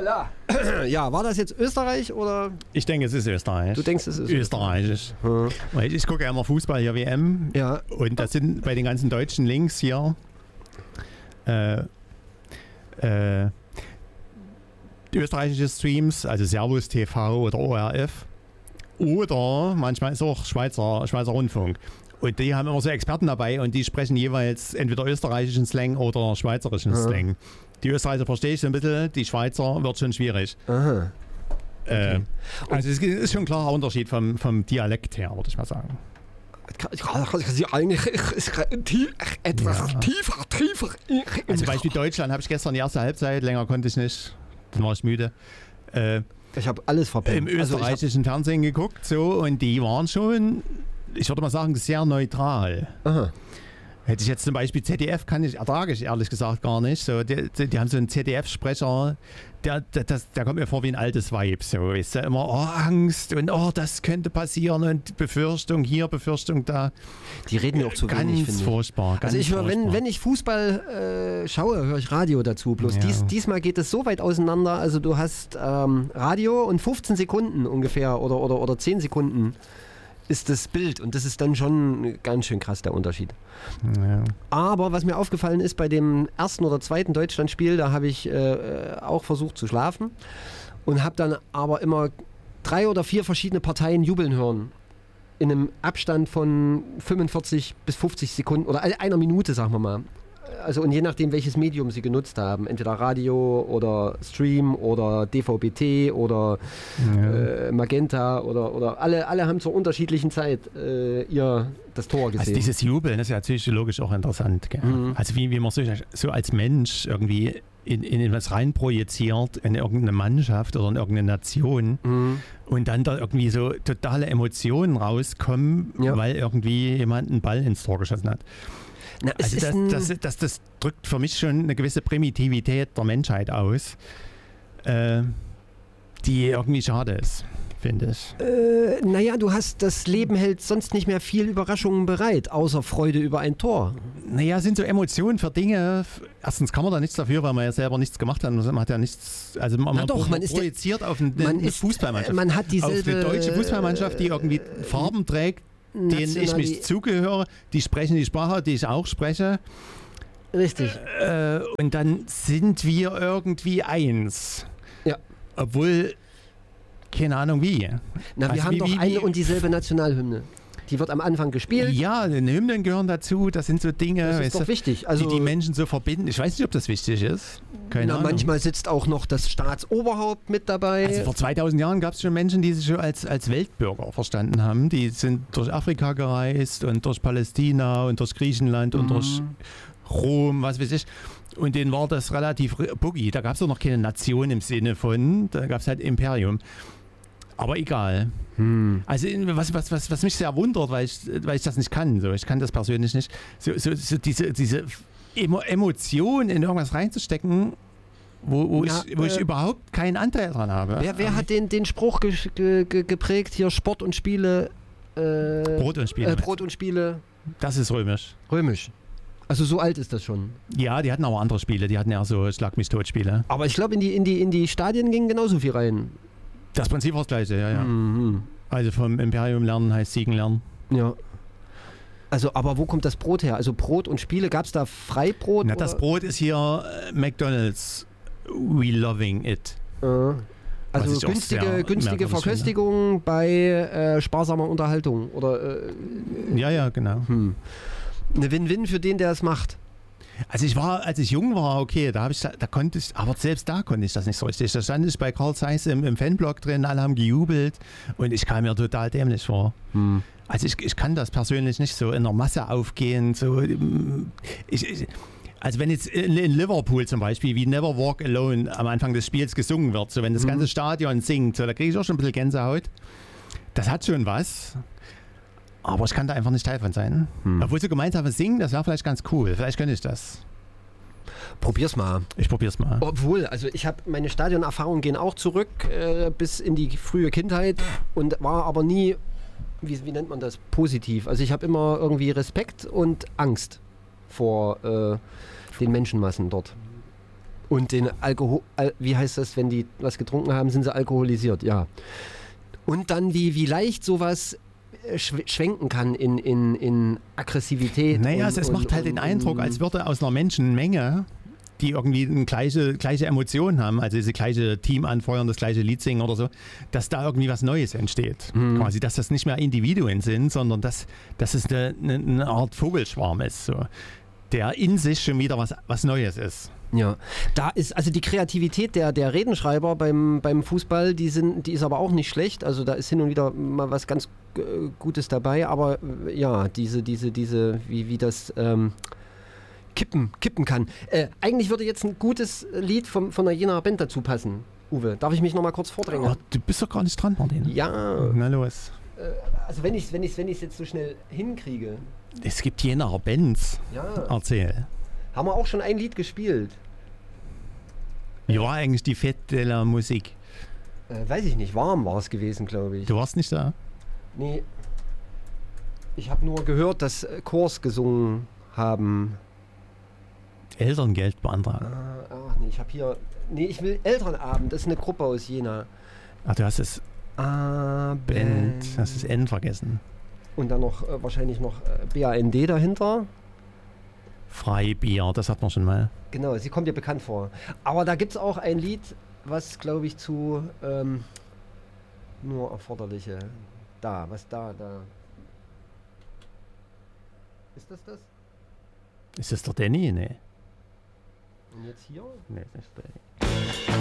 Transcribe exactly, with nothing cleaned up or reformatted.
Hola. Ja, war das jetzt Österreich oder? Ich denke, es ist Österreich. Du denkst, es ist Österreichisch. Hm. Weil ich gucke ja immer Fußball hier, W M. Ja. Und das sind bei den ganzen deutschen Links hier äh, äh, österreichische Streams, also Servus T V oder O R F. Oder manchmal ist auch Schweizer, Schweizer Rundfunk. Und die haben immer so Experten dabei und die sprechen jeweils entweder österreichischen Slang oder schweizerischen Aha. Slang. Die Österreicher verstehe ich so ein bisschen, die Schweizer wird schon schwierig. Aha. Äh, Okay. also es ist schon ein klarer Unterschied vom, vom Dialekt her, würde ich mal sagen. Eigentlich etwas Ja. tiefer, tiefer. Also Beispiel Deutschland habe ich gestern die erste Halbzeit, länger konnte ich nicht, dann war ich müde. Äh, Ich habe alles verpennt. Im österreichischen Fernsehen geguckt so und die waren schon, ich würde mal sagen, sehr neutral. Also, aha. Hätte ich jetzt zum Beispiel Z D F, kann ich, ertrage ich ehrlich gesagt gar nicht. So, die, die, die haben so einen Z D F-Sprecher, der, der, das, der kommt mir vor wie ein altes Weib. So, ist ja immer oh, Angst und oh, das könnte passieren und Befürchtung hier, Befürchtung da. Die reden mir auch zu ganz wenig, finde ich. furchtbar. Ganz Also ich höre, wenn, furchtbar. wenn ich Fußball äh, schaue, höre ich Radio dazu. Bloß Ja. dies, diesmal geht es so weit auseinander. Also du hast ähm, Radio und fünfzehn Sekunden ungefähr oder, oder, oder zehn Sekunden ist das Bild. Und das ist dann schon ganz schön krass, der Unterschied. Ja. Aber was mir aufgefallen ist, bei dem ersten oder zweiten Deutschlandspiel, da habe ich äh, auch versucht zu schlafen und habe dann aber immer drei oder vier verschiedene Parteien jubeln hören. In einem Abstand von fünfundvierzig bis fünfzig Sekunden oder einer Minute, sagen wir mal. Also und je nachdem, welches Medium sie genutzt haben, entweder Radio oder Stream oder D V B T oder Ja. äh, Magenta oder, oder alle, alle haben zur unterschiedlichen Zeit äh, ihr das Tor gesehen. Also dieses Jubeln ist ja psychologisch auch interessant. Gell? Mhm. Also wie, wie man so, so als Mensch irgendwie in, in etwas reinprojiziert, in irgendeine Mannschaft oder in irgendeine Nation Mhm. und dann da irgendwie so totale Emotionen rauskommen, Ja. weil irgendwie jemand einen Ball ins Tor geschossen hat. Na, es Also ist das, ein, das, das, das drückt für mich schon eine gewisse Primitivität der Menschheit aus, äh, die irgendwie schade ist, finde ich. äh, naja, du hast, das Leben hält sonst nicht mehr viel Überraschungen bereit, außer Freude über ein Tor. Naja, sind so Emotionen für Dinge. Erstens kann man da nichts dafür, weil man ja selber nichts gemacht hat. Man hat ja nichts, also man, Na doch, man, man ist projiziert auf eine, man eine ist- Fußballmannschaft. man hat dieselbe, auf eine deutsche Fußballmannschaft, die irgendwie Farben trägt, denen ich mich Nationali- zugehöre. Die sprechen die Sprache, die ich auch spreche. Richtig. Äh, und dann sind wir irgendwie eins. Ja. Obwohl, keine Ahnung wie. Na, wir Also haben wie- doch wie- eine wie- und dieselbe Nationalhymne. Die wird am Anfang gespielt. Ja, den Hymnen gehören dazu. Das sind so Dinge, Das ist weißt doch du, wichtig. Also, die die Menschen so verbinden. Ich weiß nicht, ob das wichtig ist. Keine na, Ahnung. manchmal sitzt auch noch das Staatsoberhaupt mit dabei. Also vor zweitausend Jahren gab es schon Menschen, die sich schon als, als Weltbürger verstanden haben. Die sind durch Afrika gereist und durch Palästina und durch Griechenland und durch Rom, was weiß ich. Und denen war das relativ boogie. Da gab es doch noch keine Nation im Sinne von, da gab es halt Imperium. Aber egal. Hm. Also in- was, was, was, was mich sehr wundert, weil ich, weil ich das nicht kann, so. Ich kann das persönlich nicht, so, so, so diese, diese Emo Emotion in irgendwas reinzustecken, wo, wo, Na, ich, wo ich äh, überhaupt keinen Anteil dran habe. Wer, wer hat den, den Spruch ge ge ge geprägt? Hier Sport und Spiele. Äh, Brot und Spiele? Äh, Brot und Spiele. Das ist römisch. Römisch. Also so alt ist das schon. Ja, die hatten aber andere Spiele, die hatten ja so Schlag mich tot Spiele. Aber ich glaube, in die, in, die, in die Stadien ging genauso viel rein. Das Prinzip war das gleiche, ja, ja. Mhm. Also vom Imperium lernen heißt Siegen lernen. Ja. Also, aber wo kommt das Brot her? Also Brot und Spiele, gab es da Freibrot? Na, das oder? Brot ist hier äh, McDonald's. We loving it. Äh, Was Also ich auch günstige, sehr günstige merkwürdig Verköstigung bei äh, sparsamer Unterhaltung. Oder äh, Ja, ja, genau. hm. eine Win-Win für den, der es macht. Also ich war, als ich jung war, okay, da habe ich, da, da konnte ich, aber selbst da konnte ich das nicht so richtig. Da stand ich bei Carl Zeiss im, im Fanblog drin, alle haben gejubelt und ich kam mir total dämlich vor. Hm. Also ich, ich kann das persönlich nicht so in der Masse aufgehen. So, ich, ich, also wenn jetzt in, in Liverpool zum Beispiel wie Never Walk Alone am Anfang des Spiels gesungen wird, so wenn das Mhm. ganze Stadion singt, so, da kriege ich auch schon ein bisschen Gänsehaut. Das hat schon was. Aber ich kann da einfach nicht Teil von sein. Hm. Obwohl so gemeinsam singen, das wäre vielleicht ganz cool. Vielleicht könnte ich das. Probier's mal. Ich probier's mal. Obwohl, also ich habe meine Stadionerfahrungen gehen auch zurück äh, bis in die frühe Kindheit und war aber nie, wie, wie nennt man das, positiv. Also ich habe immer irgendwie Respekt und Angst vor äh, den Menschenmassen dort. Und den Alkohol, Al, wie heißt das, wenn die was getrunken haben, sind sie alkoholisiert, ja. Und dann wie, wie leicht sowas schw- schwenken kann in, in, in Aggressivität. Naja, und, also es und, macht halt und, den Eindruck, als würde aus einer Menschenmenge, die irgendwie eine gleiche, gleiche Emotionen haben, also diese gleiche Team anfeuern, das gleiche Lied singen oder so, dass da irgendwie was Neues entsteht. Mhm. Quasi, dass das nicht mehr Individuen sind, sondern dass, dass es eine, eine, eine Art Vogelschwarm ist, so, der in sich schon wieder was, was Neues ist. Ja, da ist also die Kreativität der, der Redenschreiber beim, beim Fußball, die, sind, die ist aber auch nicht schlecht. Also da ist hin und wieder mal was ganz äh, Gutes dabei, aber äh, ja, diese, diese, diese, wie, wie das ähm, kippen, kippen kann. Äh, eigentlich würde jetzt ein gutes Lied vom, von einer Jenaer Band dazu passen. Uwe, darf ich mich noch mal kurz vordrängen? Oh, du bist doch gar nicht dran, Martin. Ja. Na los. Äh, also wenn ich es wenn ich's, wenn ich's jetzt so schnell hinkriege. Es gibt Jenaer Bands. Ja. Erzähl. Haben wir auch schon ein Lied gespielt? Wie war eigentlich die Fête de la Musique? Äh, weiß ich nicht, warm war es gewesen, glaube ich. Du warst nicht da? Nee. Ich habe nur gehört, dass äh, Chors gesungen haben. Elterngeld beantragen. Ah, ach nee, ich habe hier... Nee, ich will Elternabend, das ist eine Gruppe aus Jena. Ach, du hast das Abend. Band, hast das N vergessen. Und dann noch äh, wahrscheinlich noch äh, B A N D dahinter. Freibier, das hat man schon mal. Genau, sie kommt dir bekannt vor. Aber da gibt es auch ein Lied, was glaube ich zu ähm, nur erforderliche. Da, was da, da. Ist das das? Ist das der Danny? Nee. Und jetzt hier? Nee, ist nicht der Danny.